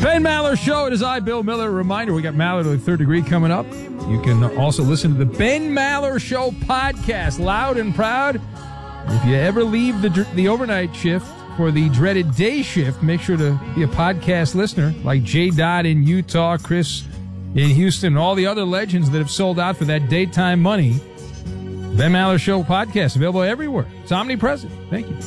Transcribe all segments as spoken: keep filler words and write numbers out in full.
Ben Maller Show. It is I, Bill Miller. Reminder, we got Maller to the Third Degree coming up. You can also listen to the Ben Maller Show podcast, loud and proud. If you ever leave the the overnight shift for the dreaded day shift, make sure to be a podcast listener like J. Dodd in Utah, Chris in Houston, and all the other legends that have sold out for that daytime money. Ben Maller Show podcast, available everywhere. It's omnipresent. Thank you.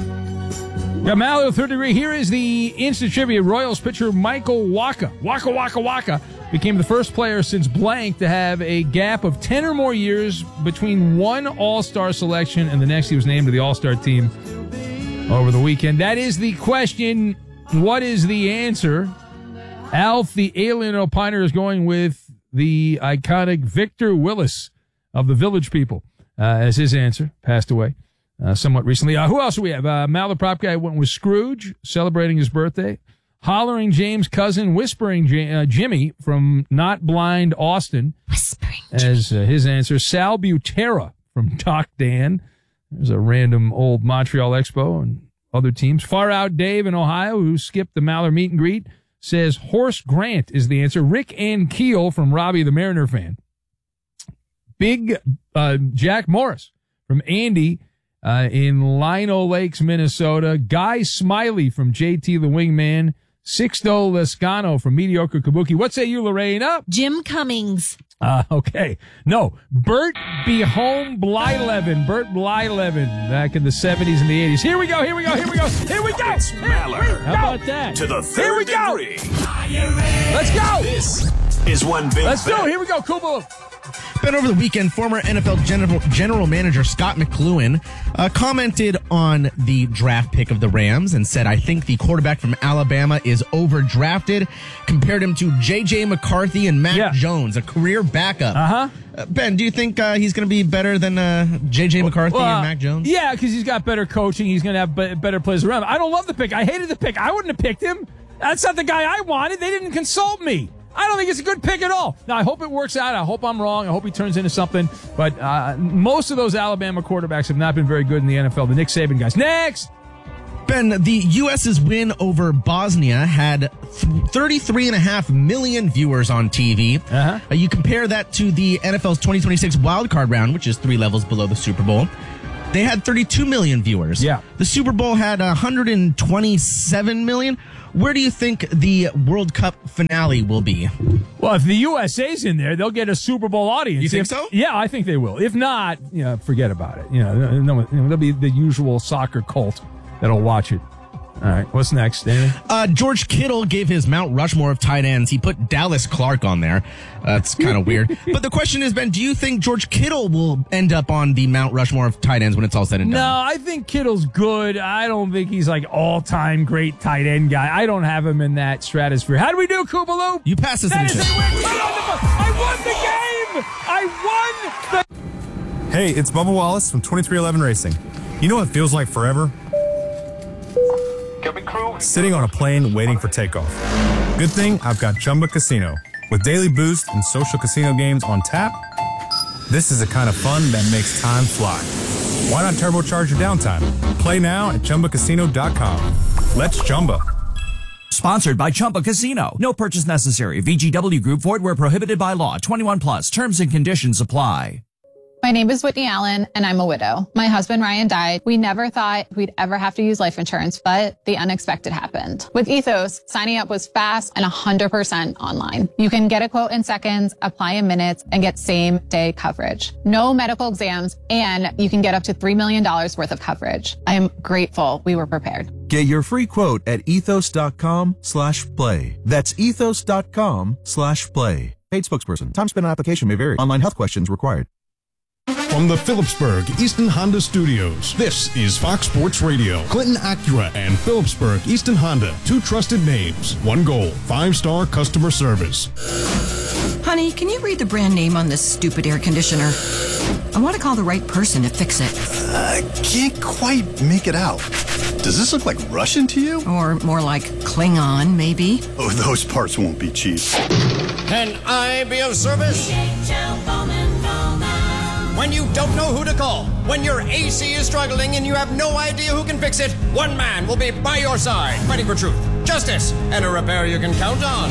Got Maller, Third Degree. Here is the instant trivia. Royals pitcher Michael Wacha. Waka, Waka, Waka became the first player since blank to have a gap of ten or more years between one All-Star selection and the next he was named to the All-Star team over the weekend. That is the question. What is the answer? Alf, the alien opiner, is going with the iconic Victor Willis of the Village People uh, as his answer. Passed away uh, somewhat recently. Uh, who else do we have? Uh, Mal, the prop guy, went with Scrooge, celebrating his birthday. Hollering James' cousin, Whispering J- uh, Jimmy from Not Blind Austin. Whispering as uh, his answer. Sal Butera from Doc Dan. There's a random old Montreal Expo and other teams. Far Out Dave in Ohio, who skipped the Maller meet and greet, says Horace Grant is the answer. Rick Ankiel from Robbie the Mariner fan. Big uh, Jack Morris from Andy uh, in Lino Lakes, Minnesota. Guy Smiley from J T the Wingman. Sixto Lescano from Mediocre Kabuki. What say you, Lorraine? Up. Jim Cummings. Uh, okay. No, Bert Behome Blyleven. Bert Blyleven back in the seventies and the eighties. Here we go, here we go, here we go, here we go. It's Maller. How about that? To the third here we go. degree. Let's go. This is one big Let's bet. do it. Here we go, Kubo. Ben, over the weekend, former N F L general, general manager Scott McLuhan uh, commented on the draft pick of the Rams and said, I think the quarterback from Alabama is overdrafted. Compared him to J J McCarthy and Mac Yeah. Jones, a career backup. Uh-huh. Uh, Ben, do you think uh, he's going to be better than uh, J J McCarthy Well, and Mac Jones? Yeah, because he's got better coaching. He's going to have be- better players around him. I don't love the pick. I hated the pick. I wouldn't have picked him. That's not the guy I wanted. They didn't consult me. I don't think it's a good pick at all. Now, I hope it works out. I hope I'm wrong. I hope he turns into something. But uh, most of those Alabama quarterbacks have not been very good in the N F L. The Nick Saban guys. Next! Ben, the U S's win over Bosnia had th- thirty-three and a half million viewers on T V. Uh-huh. Uh, you compare that to the N F L's twenty twenty-six wildcard round, which is three levels below the Super Bowl. They had thirty-two million viewers. Yeah. The Super Bowl had one hundred twenty-seven million. Where do you think the World Cup finale will be? Well, if the U S A's in there, they'll get a Super Bowl audience. You think If- so? Yeah, I think they will. If not, you know, forget about it. You know, no, no, you know, there'll be the usual soccer cult that'll watch it. All right, what's next, Danny? Uh, George Kittle gave his Mount Rushmore of tight ends. He put Dallas Clark on there. That's kind of weird. But the question is, Ben, do you think George Kittle will end up on the Mount Rushmore of tight ends when it's all said and No, done? I think Kittle's good. I don't think he's like all-time great tight end guy. I don't have him in that stratosphere. How do we do, Koopaloop? You pass this That is initiative. a win. Put on the bu- I won the game. I won the. Hey, it's Bubba Wallace from twenty-three eleven Racing. You know what feels like forever? Sitting on a plane waiting for takeoff. Good thing I've got Chumba Casino. With daily boost and social casino games on tap, this is the kind of fun that makes time fly. Why not turbocharge your downtime? Play now at Chumba Casino dot com. Let's Chumba. Sponsored by Chumba Casino. No purchase necessary. V G W Group. Void where prohibited by law. twenty-one plus. Terms and conditions apply. My name is Whitney Allen, and I'm a widow. My husband, Ryan, died. We never thought we'd ever have to use life insurance, but the unexpected happened. With Ethos, signing up was fast and one hundred percent online. You can get a quote in seconds, apply in minutes, and get same-day coverage. No medical exams, and you can get up to three million dollars worth of coverage. I am grateful we were prepared. Get your free quote at ethos.com slash play. That's ethos.com slash play. Paid spokesperson. Time spent on application may vary. Online health questions required. From the Phillipsburg Easton Honda Studios, this is Fox Sports Radio. Clinton Acura and Phillipsburg Easton Honda, two trusted names, one goal, five-star customer service. Honey, can you read the brand name on this stupid air conditioner? I want to call the right person to fix it. I can't quite make it out. Does this look like Russian to you? Or more like Klingon, maybe? Oh, those parts won't be cheap. Can I be of service? When you don't know who to call, when your A C is struggling and you have no idea who can fix it, one man will be by your side, fighting for truth, justice, and a repair you can count on.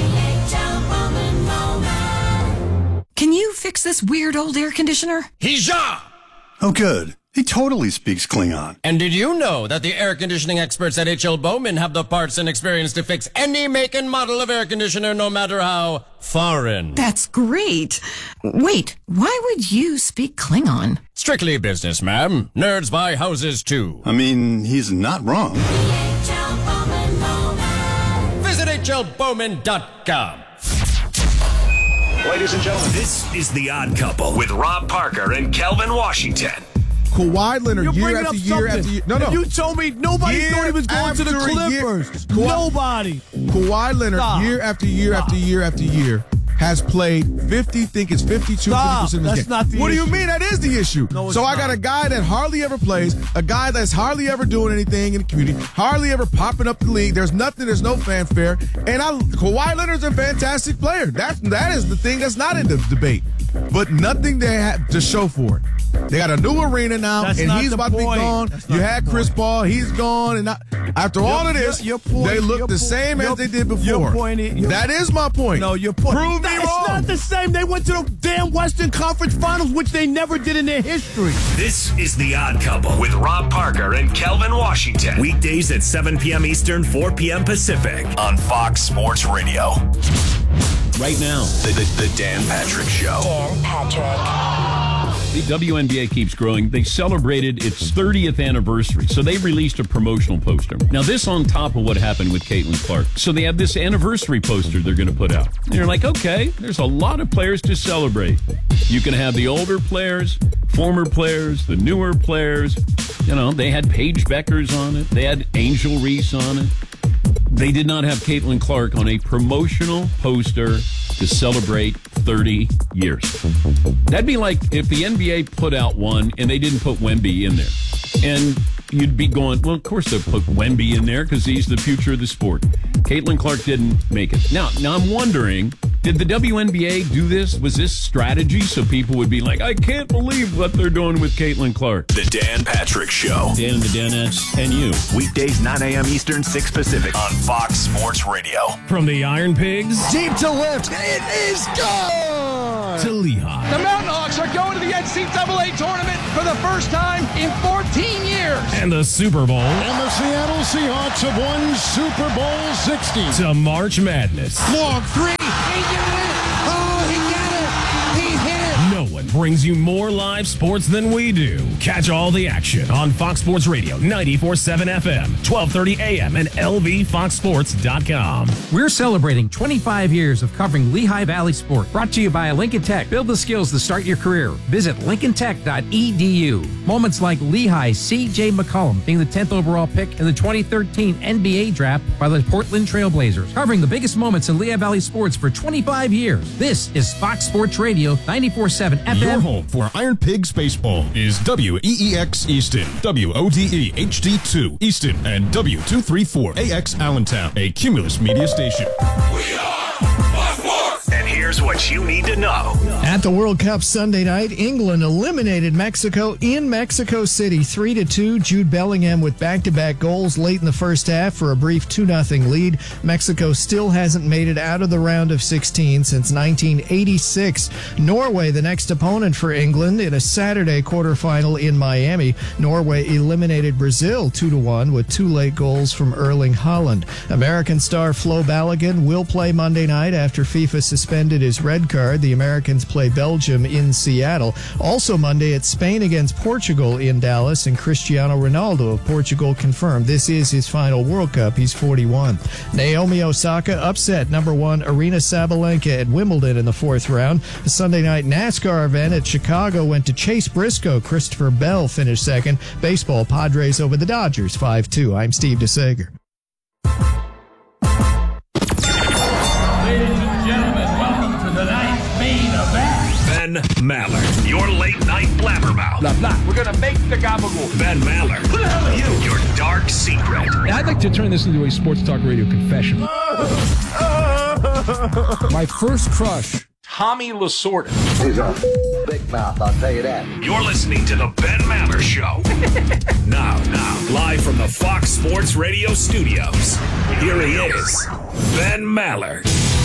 Can you fix this weird old air conditioner? Hija! Oh, good. He totally speaks Klingon. And did you know that the air conditioning experts at H L Bowman have the parts and experience to fix any make and model of air conditioner, no matter how foreign? That's great. Wait, why would you speak Klingon? Strictly business, ma'am. Nerds buy houses, too. I mean, he's not wrong. Visit H L Bowman dot com. Ladies and gentlemen, this is The Odd Couple with Rob Parker and Kelvin Washington. Kawhi Leonard, You're year bringing after up year something. after year. No, no. You told me nobody Year thought he was going to the after year. Clippers. Kawhi- Nobody. Kawhi Leonard, Stop. year after year Stop. after year after year, has played fifty, think it's fifty-two, Stop. fifty percent of the That's game. not the What do issue. you mean? That is the issue. No, it's so I not. got a guy that hardly ever plays, a guy that's hardly ever doing anything in the community, hardly ever popping up the league. There's nothing, there's no fanfare. And I, Kawhi Leonard's a fantastic player. That's, that is the thing that's not in the debate. But nothing they have to show for it. They got a new arena now, That's and not he's the about to be point. gone. That's not You the had Chris point. Paul, he's gone, and I, after all Your- of this, your- your point- they look your the po- same your- as they did before. your point is- your- that is my point. No, your point. Prove me It's wrong. not the same. They went to the damn Western Conference Finals, which they never did in their history. This is The Odd Couple with Rob Parker and Kelvin Washington. Weekdays at seven p.m. Eastern, four p.m. Pacific on Fox Sports Radio. Right now, the, the, the Dan Patrick Show. Dan Patrick. The W N B A keeps growing. They celebrated its thirtieth anniversary, so they released a promotional poster. Now, this on top of what happened with Caitlin Clark. So they have this anniversary poster they're going to put out. And you're like, okay, there's a lot of players to celebrate. You can have the older players, former players, the newer players. You know, they had Paige Beckers on it. They had Angel Reese on it. They did not have Caitlin Clark on a promotional poster to celebrate thirty years. That'd be like if the N B A put out one and they didn't put Wemby in there. And you'd be going, well, of course they'll put Wemby in there because he's the future of the sport. Caitlin Clark didn't make it. Now, now I'm wondering, did the W N B A do this? Was this strategy so people would be like, I can't believe what they're doing with Caitlin Clark? The Dan Patrick Show. Dan and the Danettes and you. Weekdays, nine a.m. Eastern, six Pacific on Fox Sports Radio. From the Iron Pigs Deep to left. It is gone. to Lehigh. The Mountain Hawks are going to the N C double A tournament for the first time in fourteen years. And the Super Bowl. And the Seattle Seahawks have won Super Bowl sixty. To March Madness. Long three. He did it. Oh, he got it. He hit it. No one brings you more live sports than we do. Catch all the action on Fox Sports Radio, ninety-four point seven F M, twelve thirty A M, and L V fox sports dot com. We're celebrating twenty-five years of covering Lehigh Valley sport. Brought to you by Lincoln Tech. Build the skills to start your career. Visit lincoln tech dot e d u. Moments like Lehigh's C J McCollum being the tenth overall pick in the twenty thirteen N B A draft by the Portland Trailblazers. Covering the biggest moments in Lehigh Valley sports for twenty-five years. This is Fox Sports Radio, ninety-four point seven F M. Your home for Iron Pigs baseball is W E E X Easton, W O D E H D two Easton, and W two thirty-four A X Allentown, a Cumulus media station. And here's what you need to know. At the World Cup Sunday night, England eliminated Mexico in Mexico City three to two. Jude Bellingham with back-to-back goals late in the first half for a brief two nothing lead. Mexico still hasn't made it out of the round of sixteen since nineteen eighty-six. Norway, the next opponent for England in a Saturday quarterfinal in Miami. Norway eliminated Brazil two to one with two late goals from Erling Haaland. American star Flo Balogun will play Monday night after FIFA suspended his red card. The Americans play Belgium in Seattle. Also Monday, it's Spain against Portugal in Dallas, and Cristiano Ronaldo of Portugal confirmed this is his final World Cup. He's forty-one. Naomi Osaka upset number one Aryna Sabalenka at Wimbledon in the fourth round. The Sunday night NASCAR event at Chicago went to Chase Briscoe. Christopher Bell finished second. Baseball, Padres over the Dodgers five two. I'm Steve DeSager. Ben Maller, your late night blabbermouth. Blah, blah. We're going to make the gabagool. Ben Maller, who the hell are you? Your dark secret. I'd like to turn this into a sports talk radio confession. My first crush, Tommy Lasorda. He's a big mouth, I'll tell you that. You're listening to the Ben Maller Parker Show. now, now, live from the Fox Sports Radio studios, here he is, Ben Maller.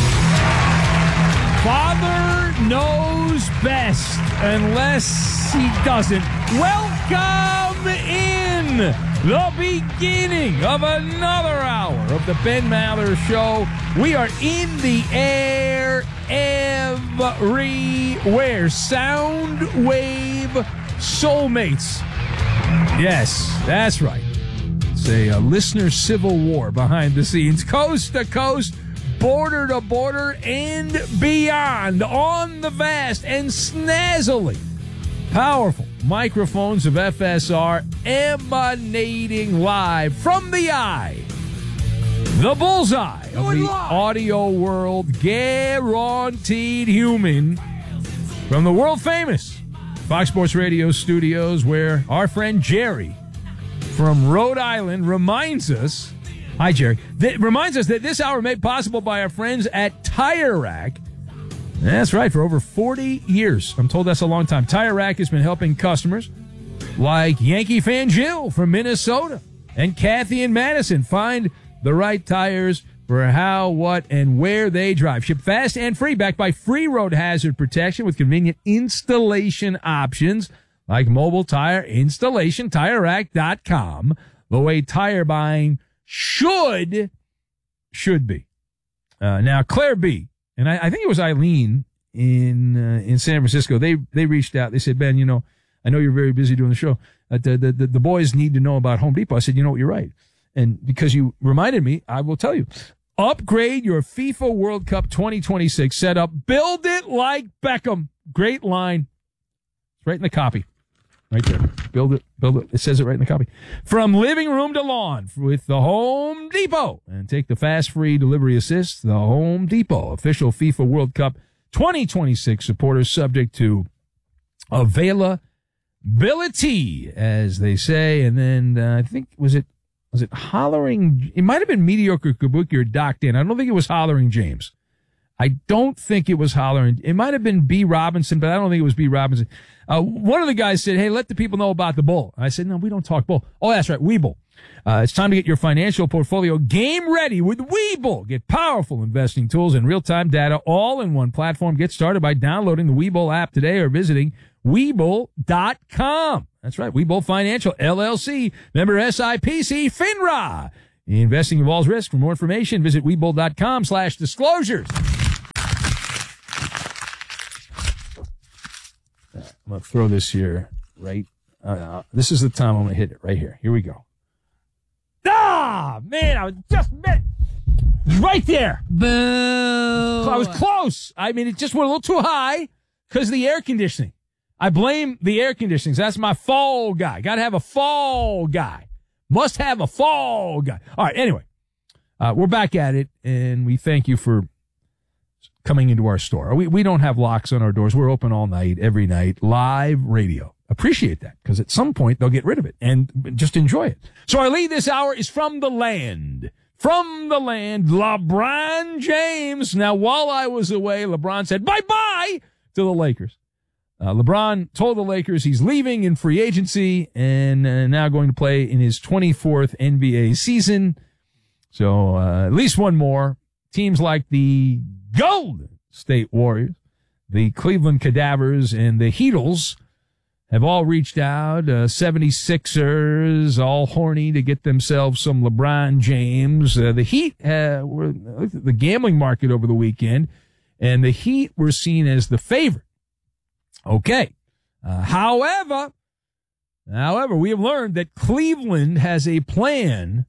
Father knows best unless he doesn't. Welcome in the beginning of another hour of the Ben Maller Show. We are in the air everywhere. Sound wave soulmates. Yes, that's right. It's a, a listener civil war behind the scenes, coast to coast, border to border, and beyond, on the vast and snazzily powerful microphones of F S R, emanating live from the eye, the bullseye of the audio world, guaranteed human, from the world-famous Fox Sports Radio studios, where our friend Jerry from Rhode Island reminds us, hi, Jerry, that reminds us that this hour made possible by our friends at Tire Rack. That's right, for over forty years. I'm told that's a long time. Tire Rack has been helping customers like Yankee fan Jill from Minnesota and Kathy in Madison find the right tires for how, what, and where they drive. Ship fast and free, backed by free road hazard protection with convenient installation options like mobile tire installation, tire rack dot com. The way tire buying should, should be. Uh, now, Claire B., and I, I think it was Eileen in uh, in San Francisco, they they reached out. They said, Ben, you know, I know you're very busy doing the show. Uh, the, the, the, the boys need to know about Home Depot. I said, you know what, you're right. And because you reminded me, I will tell you. Upgrade your FIFA World Cup twenty twenty-six setup. Build it like Beckham. Great line. It's right in the copy. Right there. Build it. Build it. It says it right in the copy. From living room to lawn with the Home Depot. And take the fast free delivery assist. The Home Depot. Official FIFA World Cup twenty twenty-six supporters, subject to availability, as they say. And then uh, I think, was it, was it Hollering? It might have been Mediocre Kabuki or Docked In. I don't think it was Hollering James. I don't think it was Hollering. It might have been B. Robinson, but I don't think it was B. Robinson. Uh, one of the guys said, hey, let the people know about the bull. I said, no, we don't talk bull. Oh, that's right, Webull. Uh, it's time to get your financial portfolio game ready with Webull. Get powerful investing tools and real-time data all in one platform. Get started by downloading the Webull app today or visiting Webull dot com. That's right, Webull Financial, L L C, member S I P C, FINRA. Investing involves risk. For more information, visit Webull dot com slash disclosures. I'm going to throw this here, right? Uh, this is the time I'm going to hit it right here. Here we go. Ah, man, I was just met. Right there. Boo. I was close. I mean, it just went a little too high because of the air conditioning. I blame the air conditioning. That's my fall guy. Got to have a fall guy. Must have a fall guy. All right, anyway, uh, we're back at it, and we thank you for coming into our store. We we don't have locks on our doors. We're open all night, every night, live radio. Appreciate that, because at some point they'll get rid of it and just enjoy it. So our lead this hour is from the land. From the land, LeBron James. Now, while I was away, LeBron said bye-bye to the Lakers. Uh, LeBron told the Lakers he's leaving in free agency and uh, now going to play in his twenty-fourth N B A season. So uh, at least one more. Teams like the Golden State Warriors, the Cleveland Cadavers, and the Heatles have all reached out. Uh, seventy-sixers, all horny to get themselves some LeBron James. Uh, the Heat uh, were looked at the gambling market over the weekend, and the Heat were seen as the favorite. Okay. Uh, however, however, we have learned that Cleveland has a plan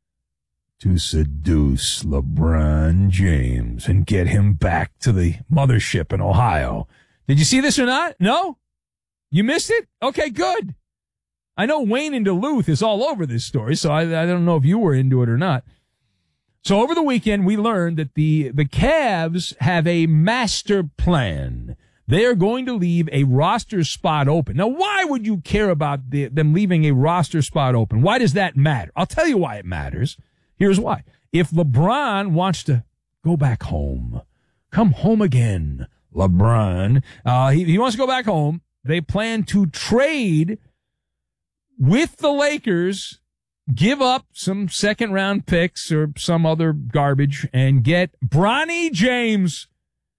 to seduce LeBron James and get him back to the mothership in Ohio. Did you see this or not? No? You missed it? Okay, good. I know Wayne in Duluth is all over this story, so I, I don't know if you were into it or not. So over the weekend, we learned that the, the Cavs have a master plan. They are going to leave a roster spot open. Now, why would you care about the, them leaving a roster spot open? Why does that matter? I'll tell you why it matters. Here's why. If LeBron wants to go back home, come home again, LeBron, uh, he, he wants to go back home, they plan to trade with the Lakers, give up some second round picks or some other garbage and get Bronny James.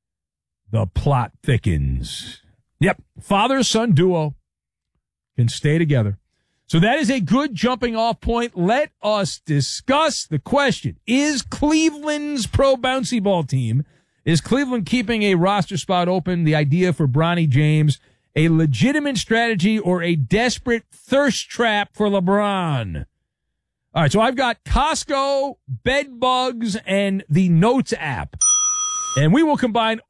The plot thickens. Yep. Father-son duo can stay together. So that is a good jumping off point. Let us discuss the question. Is Cleveland's pro bouncy ball team, is Cleveland keeping a roster spot open, the idea for Bronny James, a legitimate strategy or a desperate thirst trap for LeBron? All right, so I've got Costco, bed bugs, and the Notes app. And we will combine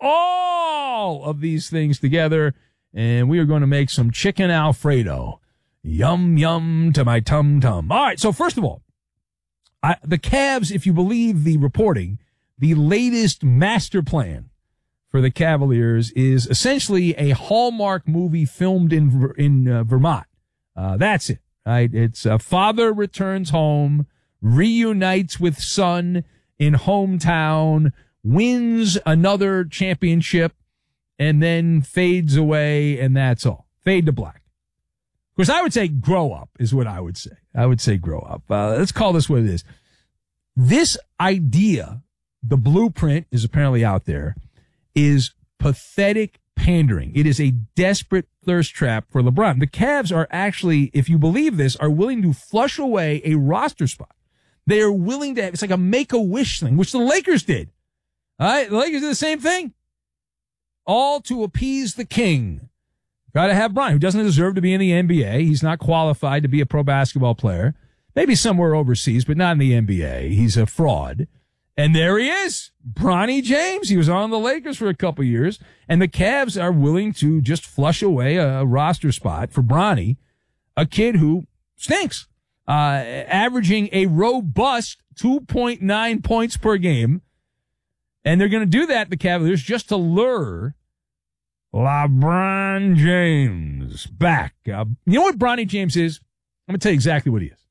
all of these things together, and we are going to make some chicken Alfredo. Yum, yum to my tum-tum. All right, so first of all, I, the Cavs, if you believe the reporting, the latest master plan for the Cavaliers is essentially a Hallmark movie filmed in in uh, Vermont. Uh, that's it, right? It's uh, father returns home, reunites with son in hometown, wins another championship, and then fades away, and that's all. Fade to black. Of course, I would say grow up is what I would say. I would say grow up. Uh, let's call this what it is. This idea, the blueprint is apparently out there, is pathetic pandering. It is a desperate thirst trap for LeBron. The Cavs are actually, if you believe this, are willing to flush away a roster spot. They are willing to have, it's like a make-a-wish thing, which the Lakers did. All right, the Lakers did the same thing. All to appease the king. Got to have Bron, who doesn't deserve to be in the N B A. He's not qualified to be a pro basketball player. Maybe somewhere overseas, but not in the N B A. He's a fraud. And there he is, Bronny James. He was on the Lakers for a couple years, and the Cavs are willing to just flush away a, a roster spot for Bronny, a kid who stinks, uh, averaging a robust two point nine points per game. And they're going to do that, the Cavaliers, just to lure LeBron James back. Uh, you know what Bronny James is? I'm going to tell you exactly what he is.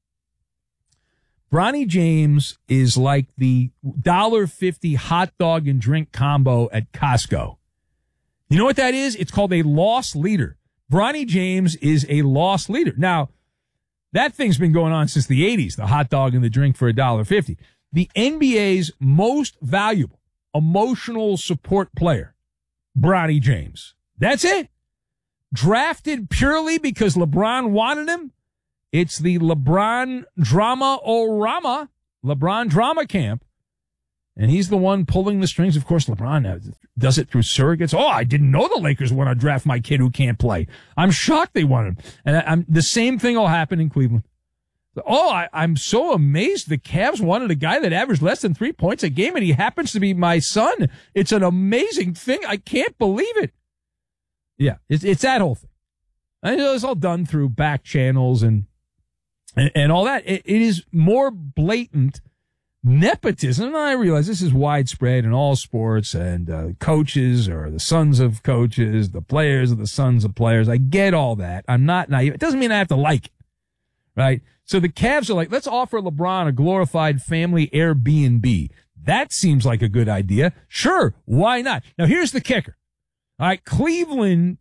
Bronny James is like the one dollar fifty hot dog and drink combo at Costco. You know what that is? It's called a loss leader. Bronny James is a loss leader. Now, that thing's been going on since the eighties, the hot dog and the drink for one dollar fifty. The N B A's most valuable emotional support player, Bronny James. That's it. Drafted purely because LeBron wanted him. It's the LeBron Drama Orama, LeBron Drama Camp. And he's the one pulling the strings. Of course, LeBron does it through surrogates. Oh, I didn't know the Lakers want to draft my kid who can't play. I'm shocked they want him. And I'm, the same thing will happen in Cleveland. Oh, I, I'm so amazed the Cavs wanted a guy that averaged less than three points a game, and he happens to be my son. It's an amazing thing. I can't believe it. Yeah, it's, it's that whole thing. I know it's all done through back channels and and, and all that. It, it is more blatant nepotism. And I realize this is widespread in all sports, and uh, coaches are the sons of coaches, the players are the sons of players. I get all that. I'm not naive. It doesn't mean I have to like it, right? So the Cavs are like, let's offer LeBron a glorified family Airbnb. That seems like a good idea. Sure, why not? Now, here's the kicker. All right, Cleveland,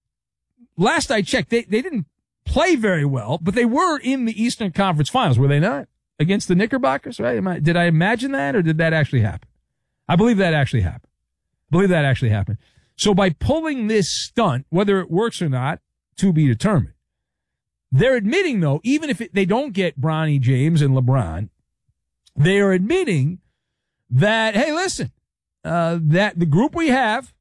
last I checked, they, they didn't play very well, but they were in the Eastern Conference Finals, were they not? Against the Knickerbockers, right? Am I, did I imagine that, or did that actually happen? I believe that actually happened. I believe that actually happened. So by pulling this stunt, whether it works or not, to be determined, they're admitting, though, even if it, they don't get Bronny James and LeBron, they are admitting that, hey, listen, uh, that the group we have,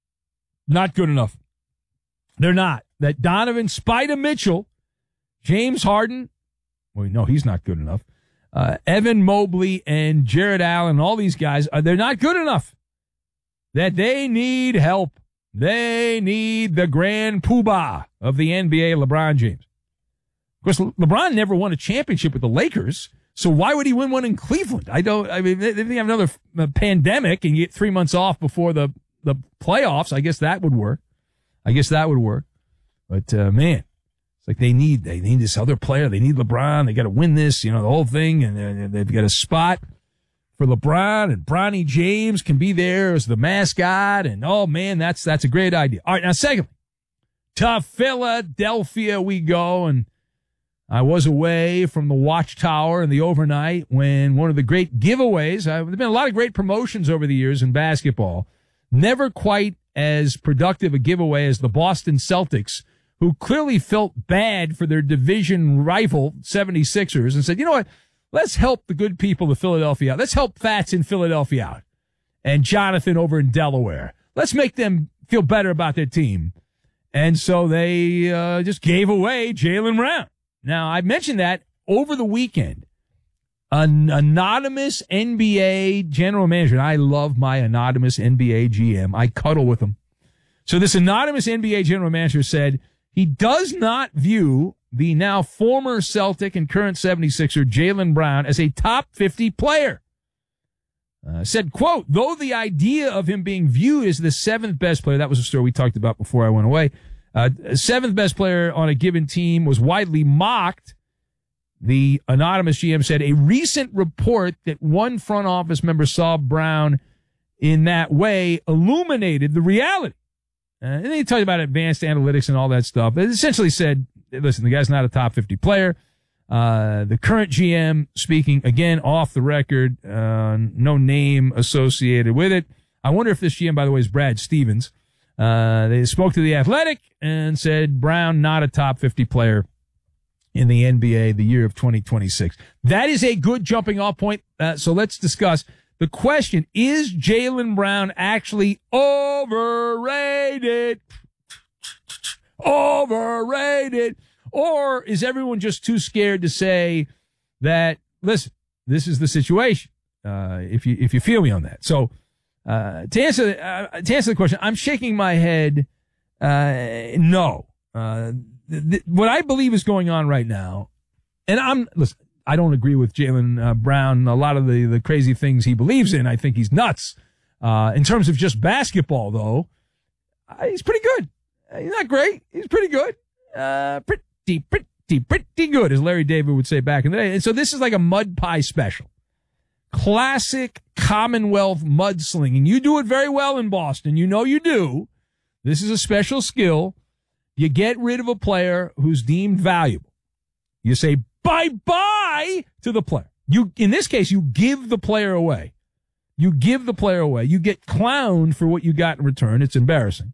not good enough. They're not. That Donovan, Spider Mitchell, James Harden, well, no, he's not good enough. Uh, Evan Mobley and Jared Allen, all these guys, uh, they're not good enough. That they need help. They need the grand poobah of the N B A, LeBron James. Of course, LeBron never won a championship with the Lakers, so why would he win one in Cleveland? I don't, I mean, if they have another uh, pandemic and you get three months off before the, the playoffs, I guess that would work. I guess that would work. But, uh, man, it's like they need, they need this other player. They need LeBron. They got to win this, you know, the whole thing. And uh, they've got a spot for LeBron, and Bronny James can be there as the mascot. And, oh, man, that's, that's a great idea. All right. Now, secondly, to Philadelphia we go. And I was away from the Watchtower and the overnight when one of the great giveaways, uh, there's been a lot of great promotions over the years in basketball, never quite as productive a giveaway as the Boston Celtics, who clearly felt bad for their division rival seventy-sixers and said, you know what, let's help the good people of Philadelphia out. Let's help Fats in Philadelphia out and Jonathan over in Delaware. Let's make them feel better about their team. And so they uh, just gave away Jaylen Brown. Now, I mentioned that over the weekend. An anonymous N B A general manager, and I love my anonymous N B A G M. I cuddle with him. So this anonymous N B A general manager said he does not view the now former Celtic and current seventy-sixer Jaylen Brown as a top fifty player. Uh, said, quote, though the idea of him being viewed as the seventh best player, that was a story we talked about before I went away, uh, seventh best player on a given team was widely mocked. The anonymous G M said a recent report that one front office member saw Brown in that way illuminated the reality. Uh, and then he talked about advanced analytics and all that stuff. It essentially said, listen, the guy's not a top fifty player. Uh, the current G M speaking, again, off the record, uh, no name associated with it. I wonder if this G M, by the way, is Brad Stevens. Uh, they spoke to The Athletic and said Brown not a top fifty player in the N B A the year of twenty twenty-six. That is a good jumping off point. Uh, so let's discuss the question. Is Jaylen Brown actually overrated? Overrated. Or is everyone just too scared to say that, listen, this is the situation, uh, if you if you feel me on that. So uh, to answer uh, to answer the question, I'm shaking my head uh, no. Uh, th- th- what I believe is going on right now, and I'm, listen, I don't agree with Jaylen uh, Brown, a lot of the, the crazy things he believes in. I think he's nuts. Uh, in terms of just basketball, though, uh, he's pretty good. Uh, he's not great. He's pretty good. Uh, pretty Pretty, pretty good, as Larry David would say back in the day. And so this is like a mud pie special. Classic Commonwealth mudslinging. You do it very well in Boston. You know you do. This is a special skill. You get rid of a player who's deemed valuable. You say bye-bye to the player. You, in this case, you give the player away. You give the player away. You get clowned for what you got in return. It's embarrassing.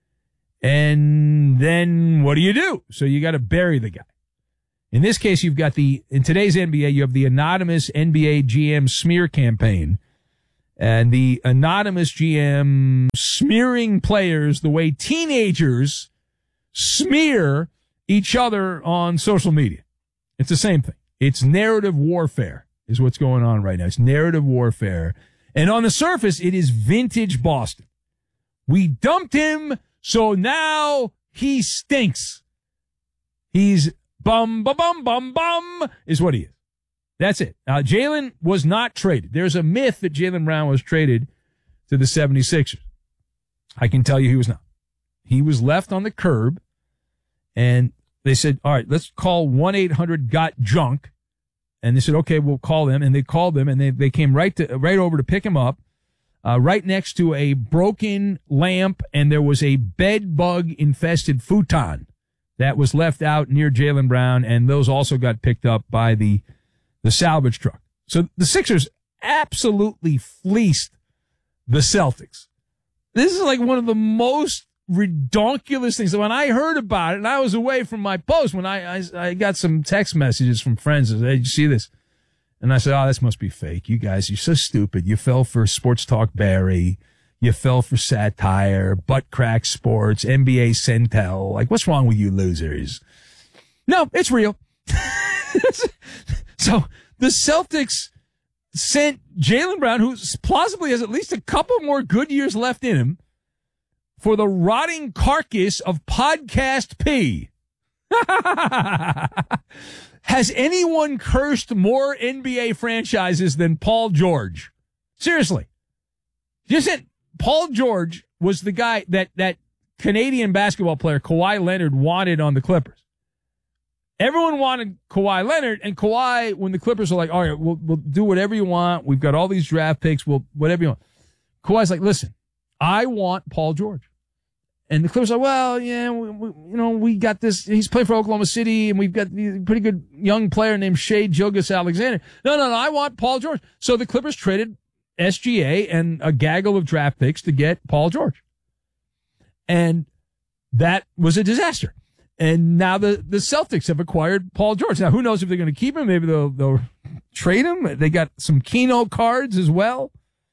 And then what do you do? So you got to bury the guy. In this case, you've got the, in today's N B A, you have the anonymous N B A G M smear campaign. And the anonymous G M smearing players the way teenagers smear each other on social media. It's the same thing. It's narrative warfare is what's going on right now. It's narrative warfare. And on the surface, it is vintage Boston. We dumped him. So now he stinks. He's bum, bum, bum, bum, bum, is what he is. That's it. Now, Jaylen was not traded. There's a myth that Jaylen Brown was traded to the seventy-sixers. I can tell you he was not. He was left on the curb, and they said, all right, let's call one eight hundred got junk. And they said, okay, we'll call them. And they called them, and they, they came right to right over to pick him up. Uh, right next to a broken lamp, and there was a bed bug infested futon that was left out near Jaylen Brown, and those also got picked up by the the salvage truck. So the Sixers absolutely fleeced the Celtics. This is like one of the most redonkulous things. When I heard about it, and I was away from my post, when I I, I got some text messages from friends that, hey, did you see this? And I said, oh, this must be fake. You guys, you're so stupid. You fell for Sports Talk Barry. You fell for satire, butt crack sports, N B A Centel. Like, what's wrong with you losers? No, it's real. So the Celtics sent Jaylen Brown, who plausibly has at least a couple more good years left in him, for the rotting carcass of podcast P. Has anyone cursed more N B A franchises than Paul George? Seriously. You said Paul George was the guy that, that Canadian basketball player Kawhi Leonard wanted on the Clippers. Everyone wanted Kawhi Leonard, and Kawhi, when the Clippers are like, all right, we'll, we'll do whatever you want. We've got all these draft picks. We'll, whatever you want. Kawhi's like, listen, I want Paul George. And the Clippers are, well, yeah, we, we, you know, we got this. He's playing for Oklahoma City, and we've got a pretty good young player named Shai Gilgeous-Alexander. No, no, no, I want Paul George. So the Clippers traded S G A and a gaggle of draft picks to get Paul George. And that was a disaster. And now the, the Celtics have acquired Paul George. Now, who knows if they're going to keep him? Maybe they'll, they'll trade him. They got some Keno cards as well.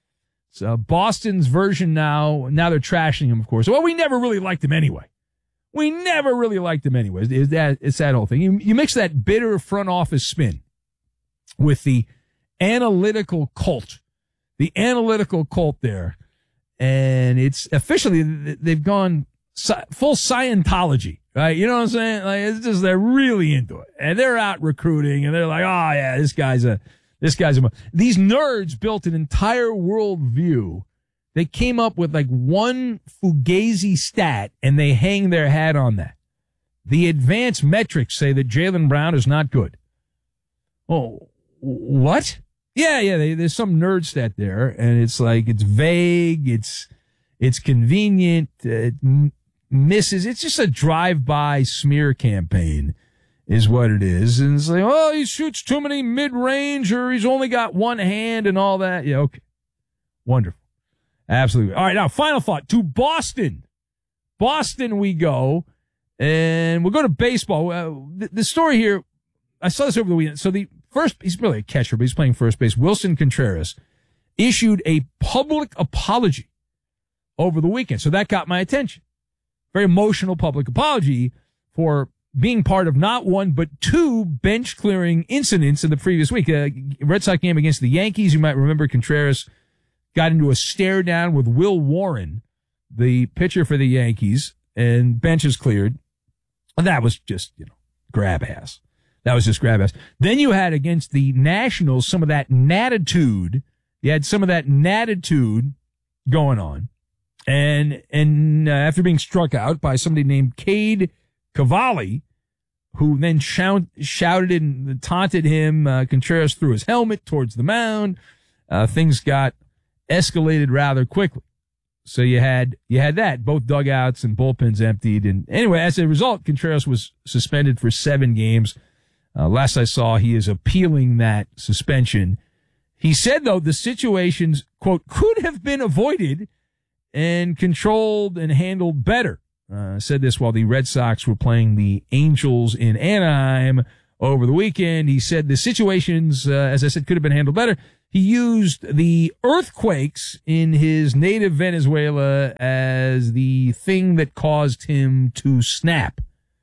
So Boston's version now, now they're trashing him, of course. Well, we never really liked him anyway. We never really liked him anyway. It's that, it's that whole thing. You, you mix that bitter front office spin with the analytical cult, the analytical cult there, and it's officially, they've gone full Scientology, right? You know what I'm saying? Like, it's just, they're really into it. And they're out recruiting, and they're like, oh, yeah, this guy's a, this guy's a, these nerds built an entire worldview. They came up with like one Fugazi stat, and they hang their hat on that. The advanced metrics say that Jaylen Brown is not good. Oh, what? Yeah, yeah, they, there's some nerd stat there, and it's like, it's vague, it's, it's convenient, it m- misses, it's just a drive-by smear campaign is what it is. And it's like, oh, he shoots too many mid-range, or he's only got one hand and all that. Yeah, okay. Wonderful. Absolutely. All right, now, final thought. To Boston. Boston we go, and we'll go to baseball. Uh, the, the story here, I saw this over the weekend. So the first, he's really a catcher, but he's playing first base. Wilson Contreras issued a public apology over the weekend. So that got my attention. Very emotional public apology for being part of not one, but two bench clearing incidents in the previous week. A Red Sox game against the Yankees. You might remember Contreras got into a stare down with Will Warren, the pitcher for the Yankees, and benches cleared. And that was just, you know, grab ass. That was just grab ass. Then you had against the Nationals some of that natitude. You had some of that natitude going on. And, and uh, after being struck out by somebody named Cade Cavalli, who then shout, shouted and taunted him, uh, Contreras threw his helmet towards the mound. Uh, things got escalated rather quickly. So you had, you had that, both dugouts and bullpens emptied. And anyway, as a result, Contreras was suspended for seven games. Uh, last I saw, he is appealing that suspension. He said, though, the situations, quote, could have been avoided and controlled and handled better. Uh, said this while the Red Sox were playing the Angels in Anaheim over the weekend. He said the situations, uh, as I said, could have been handled better. He used the earthquakes in his native Venezuela as the thing that caused him to snap.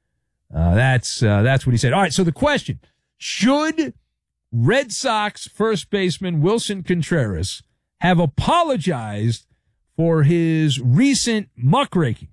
Uh, that's, uh, that's what he said. All right. So the question, should Red Sox first baseman Wilson Contreras have apologized for his recent muckraking?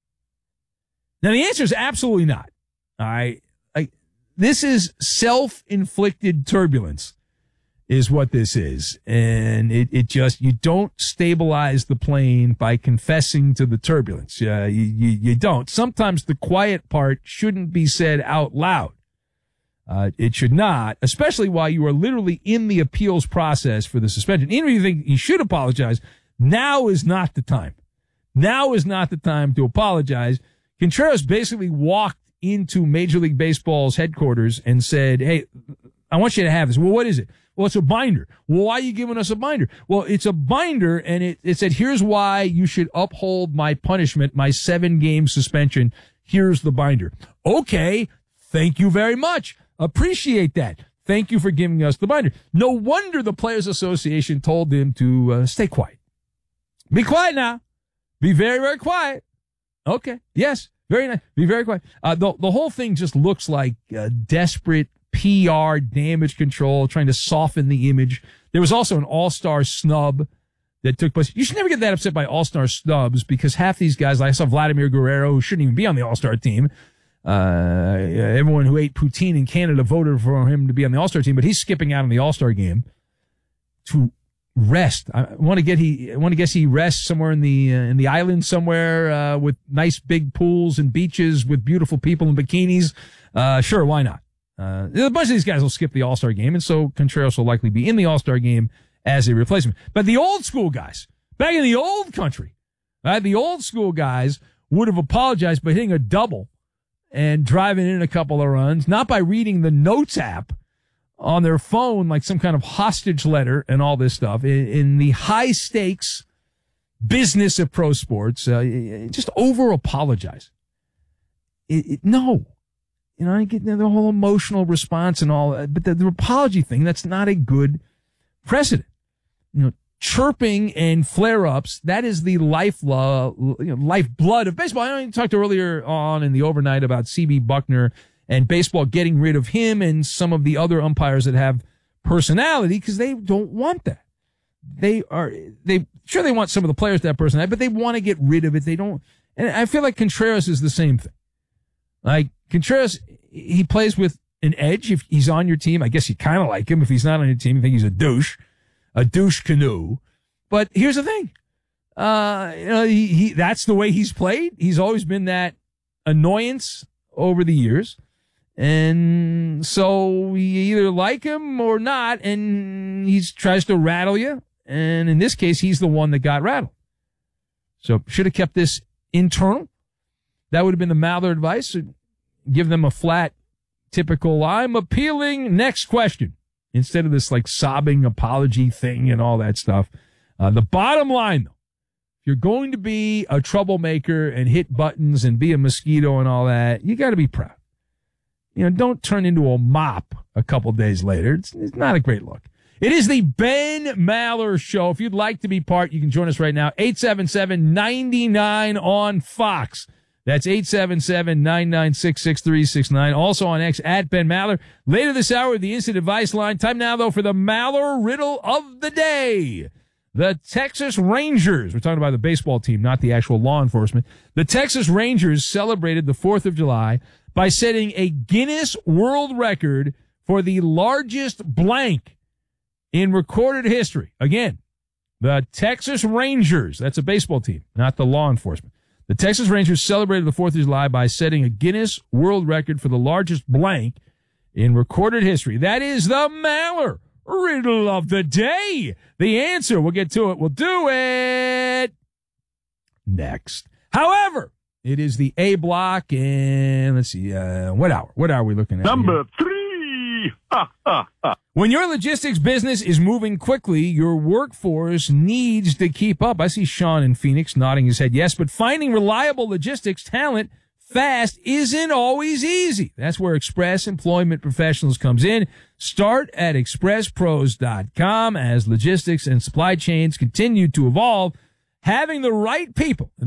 Now, the answer is absolutely not. All right. Like, this is self-inflicted turbulence is what this is. And it, it just, you don't stabilize the plane by confessing to the turbulence. Uh, you, you, you don't. Sometimes the quiet part shouldn't be said out loud. Uh, it should not, especially while you are literally in the appeals process for the suspension. Even if you think you should apologize, now is not the time. Now is not the time to apologize. Contreras basically walked into Major League Baseball's headquarters and said, hey, I want you to have this. Well, what is it? Well, it's a binder. Well, why are you giving us a binder? Well, it's a binder, and it, it said, here's why you should uphold my punishment, my seven-game suspension. Here's the binder. Okay, thank you very much. Appreciate that. Thank you for giving us the binder. No wonder the Players Association told him to uh, stay quiet. Be quiet now. Be very, very quiet. Okay. Yes. Very nice. Be very quiet. Uh, the, the whole thing just looks like uh, desperate P R damage control, trying to soften the image. There was also an all-star snub that took place. You should never get that upset by all-star snubs because half these guys, like I saw Vladimir Guerrero, who shouldn't even be on the all-star team. Uh, everyone who ate poutine in Canada voted for him to be on the all-star team, but he's skipping out on the all-star game to rest. I want to get he I want to guess he rests somewhere in the uh, in the island somewhere uh, with nice big pools and beaches with beautiful people in bikinis. Uh, sure, why not? Uh, a bunch of these guys will skip the All-Star game, and so Contreras will likely be in the All-Star game as a replacement. But the old school guys, back in the old country, right, the old school guys would have apologized by hitting a double and driving in a couple of runs, not by reading the notes app on their phone like some kind of hostage letter and all this stuff. In, in the high stakes business of pro sports, uh, just over apologize. It, it, no, you know, I get the whole emotional response and all, but the, the apology thing, that's not a good precedent. You know, chirping and flare-ups, that is the life, lo- you know, lifeblood of baseball. I talked earlier on in the overnight about C B Buckner and baseball getting rid of him and some of the other umpires that have personality because they don't want that. They are, they, sure they want some of the players to have personality, but they want to get rid of it. They don't, and I feel like Contreras is the same thing. Like, Contreras, he plays with an edge. If he's on your team, I guess you kind of like him. If he's not on your team, you think he's a douche. A douche canoe. But here's the thing. Uh, you know, he, he, that's the way he's played. He's always been that annoyance over the years. And so you either like him or not, and he tries to rattle you. And in this case, he's the one that got rattled. So should have kept this internal. That would have been the Maller advice. Give them a flat, typical, I'm appealing, next question. Instead of this like sobbing apology thing and all that stuff. Uh, the bottom line, though, if you're going to be a troublemaker and hit buttons and be a mosquito and all that, you got to be proud. You know, don't turn into a mop a couple days later. It's, it's not a great look. It is the Ben Maller Show. If you'd like to be part, you can join us right now. eight seven seven, nine nine on Fox. That's eight seven seven, nine nine six, six three six nine. Also on X, at Ben Maller. Later this hour, the instant advice line. Time now, though, for the Maller riddle of the day. The Texas Rangers. We're talking about the baseball team, not the actual law enforcement. The Texas Rangers celebrated the fourth of July by setting a Guinness World Record for the largest blank in recorded history. Again, the Texas Rangers. That's a baseball team, not the law enforcement. The Texas Rangers celebrated the fourth of July by setting a Guinness World Record for the largest blank in recorded history. That is the Maller riddle of the day. The answer, we'll get to it. We'll do it next. However, it is the A block, and let's see, uh, what hour? What hour are we looking at? Number here? three. When your logistics business is moving quickly, your workforce needs to keep up. I see Sean in Phoenix nodding his head yes, but finding reliable logistics talent fast isn't always easy. That's where Express Employment Professionals comes in. Start at express pros dot com as logistics and supply chains continue to evolve. Having the right people